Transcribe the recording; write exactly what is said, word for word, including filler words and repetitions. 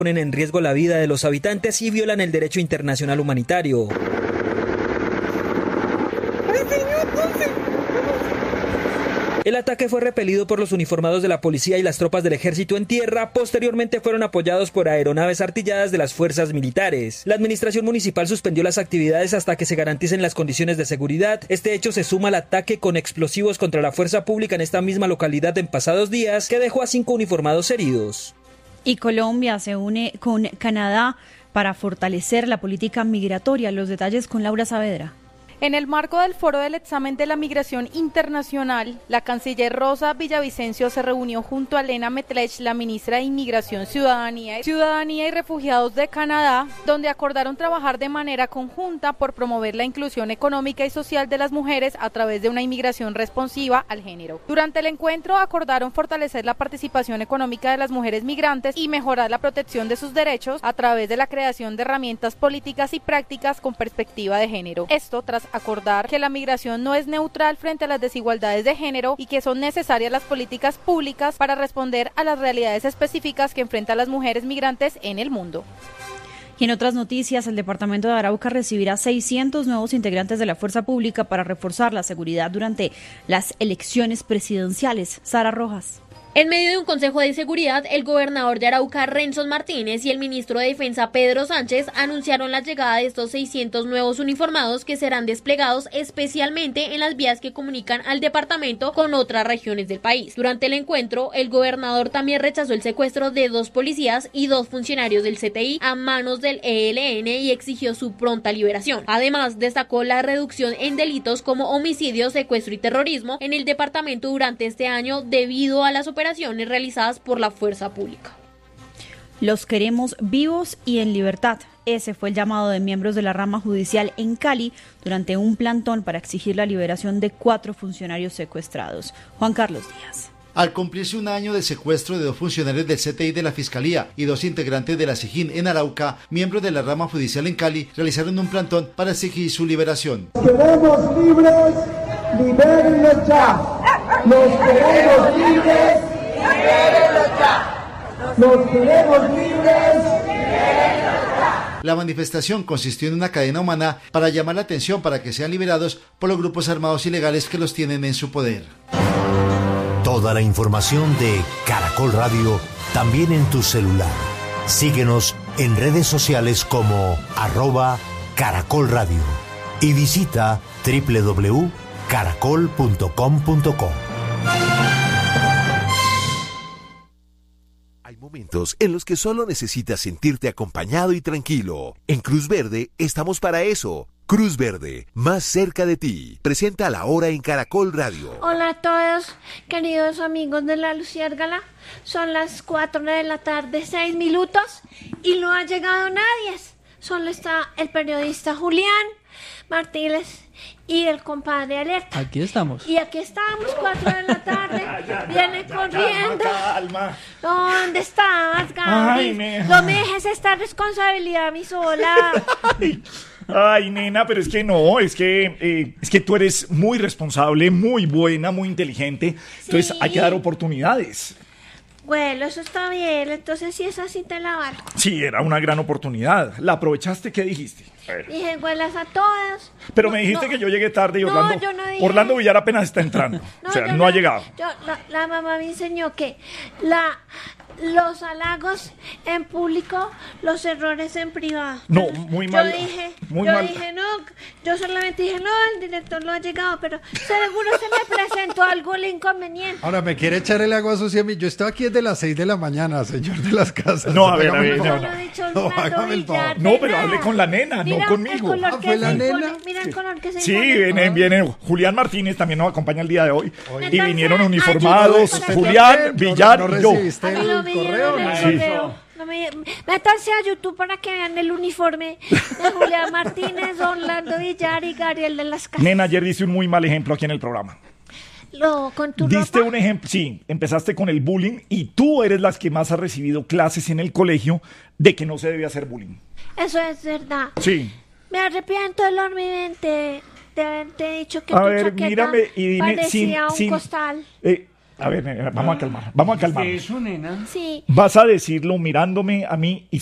ponen en riesgo la vida de los habitantes y violan el derecho internacional humanitario. El ataque fue repelido por los uniformados de la policía y las tropas del ejército en tierra. Posteriormente fueron apoyados por aeronaves artilladas de las fuerzas militares. La administración municipal suspendió las actividades hasta que se garanticen las condiciones de seguridad. Este hecho se suma al ataque con explosivos contra la fuerza pública en esta misma localidad en pasados días, que dejó a cinco uniformados heridos. Y Colombia se une con Canadá para fortalecer la política migratoria. Los detalles con Laura Saavedra. En el marco del Foro del Examen de la Migración Internacional, la canciller Rosa Villavicencio se reunió junto a Lena Metlech, la ministra de Inmigración, Ciudadanía, Ciudadanía y Refugiados de Canadá, donde acordaron trabajar de manera conjunta por promover la inclusión económica y social de las mujeres a través de una inmigración responsiva al género. Durante el encuentro acordaron fortalecer la participación económica de las mujeres migrantes y mejorar la protección de sus derechos a través de la creación de herramientas políticas y prácticas con perspectiva de género. Esto tras acordar que la migración no es neutral frente a las desigualdades de género y que son necesarias las políticas públicas para responder a las realidades específicas que enfrentan las mujeres migrantes en el mundo. Y en otras noticias, el departamento de Arauca recibirá seiscientos nuevos integrantes de la fuerza pública para reforzar la seguridad durante las elecciones presidenciales. Sara Rojas. En medio de un consejo de seguridad, el gobernador de Arauca, Renzo Martínez, y el ministro de Defensa, Pedro Sánchez, anunciaron la llegada de estos seiscientos nuevos uniformados que serán desplegados especialmente en las vías que comunican al departamento con otras regiones del país. Durante el encuentro, el gobernador también rechazó el secuestro de dos policías y dos funcionarios del C T I a manos del E L N y exigió su pronta liberación. Además, destacó la reducción en delitos como homicidio, secuestro y terrorismo en el departamento durante este año debido a las operaciones operaciones realizadas por la fuerza pública. Los queremos vivos y en libertad. Ese fue el llamado de miembros de la rama judicial en Cali durante un plantón para exigir la liberación de cuatro funcionarios secuestrados. Juan Carlos Díaz. Al cumplirse un año del secuestro de dos funcionarios del C T I de la Fiscalía y dos integrantes de la SIJIN en Arauca, miembros de la rama judicial en Cali realizaron un plantón para exigir su liberación. Queremos libres, libérenlos ya. Los queremos libres, libérenlos ya. Los queremos libres, libérenlos ya. La manifestación consistió en una cadena humana para llamar la atención para que sean liberados por los grupos armados ilegales que los tienen en su poder. Toda la información de Caracol Radio también en tu celular. Síguenos en redes sociales como arroba Caracol Radio y visita doble u doble u doble u punto caracol punto com punto co. Hay momentos en los que solo necesitas sentirte acompañado y tranquilo. En Cruz Verde estamos para eso. Cruz Verde, más cerca de ti. Presenta La Hora en Caracol Radio. Hola a todos, queridos amigos de La Luciérgala. Son las cuatro de la tarde, seis minutos, y no ha llegado nadie. Solo está el periodista Julián Martínez y el compadre Alerta. Aquí estamos. Y aquí estamos, cuatro de la tarde. Viene corriendo. Calma, calma. ¿Dónde estabas, Gaby? No me dejes esta responsabilidad a mí sola. Ay, ay, nena, pero es que no, es que eh, es que tú eres muy responsable, muy buena, muy inteligente. Entonces Sí. hay que dar oportunidades. Bueno, eso está bien. Entonces, si es así, te la valgo. Sí, era una gran oportunidad. ¿La aprovechaste? ¿Qué dijiste? A ver. Dije, huelas a todos. Pero No, me dijiste no. que yo llegué tarde y No, Orlando, yo no dije. Orlando Villar apenas está entrando. No, o sea, yo no, ha llegado. Yo, la, la mamá me enseñó que la, los halagos en público, los errores en privado. No, muy mal. Yo dije, muy yo mal. dije, no, yo solamente dije, no, el director no ha llegado, pero seguro se me presentó algún inconveniente. Ahora, ¿me quiere echar el agua sucia a mí? Yo estoy aquí desde las seis de la mañana, señor de las casas. No, a ver, a Hágame ver, el no, favor. Yo no he dicho No, Orlando hágame el Villar, favor. de No, pero nada. hable con la nena, Mira no conmigo. El color Ah, que ¿fue se la impone, nena? mira el color que se Sí, impone. viene, viene Julián Martínez, también nos acompaña el día de hoy. Y Entonces, vinieron ayúdame uniformados, para que- Julián, ¿No- Villar ¿No y yo. recibiste A mí el no me correo? dieron el Sí. correo. No me- Métanse a YouTube para que vean el uniforme de Julián Martínez, Orlando Villar y Gabriel de las Casas. Nena, ayer diste un muy mal ejemplo aquí en el programa. Lo, con tu Diste ropa. un ejemplo, sí, empezaste con el bullying y tú eres las que más has recibido clases en el colegio de que no se debe hacer bullying. Eso es verdad. Sí. Me arrepiento enormemente de haberte dicho que A tu ver, chaqueta mírame y dime parecía sin, un sin costal. eh, A ver, nena, vamos a calmar, vamos a calmar. ¿Eso, nena? Sí. Vas a decirlo mirándome a mí y